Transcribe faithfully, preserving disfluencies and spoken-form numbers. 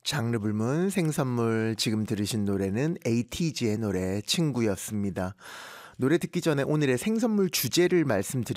장르 불문 생선물 지금 들으신 노래는 에이티즈의 노래 친구였습니다. 노래 듣기 전에 오늘의 생선물 주제를 말씀드리